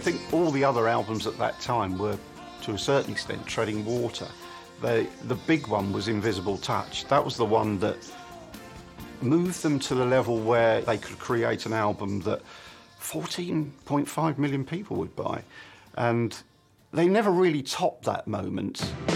think all the other albums at that time were, to a certain extent, treading water. The big one was Invisible Touch. That was the one that moved them to the level where they could create an album that 14.5 million people would buy. And they never really topped that moment.